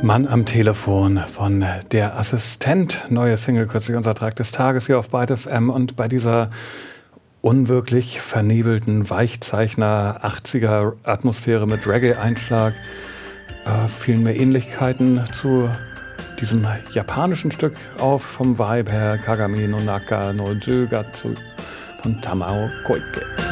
Mann am Telefon von Der Assistent. Neue Single, kürzlich unser Track des Tages hier auf Byte FM. Und bei dieser unwirklich vernebelten Weichzeichner 80er Atmosphäre mit Reggae-Einschlag fielen mir Ähnlichkeiten zu diesem japanischen Stück auf, vom Vibe her. Kagami no Naka no Jugatsu von Tamao Koike.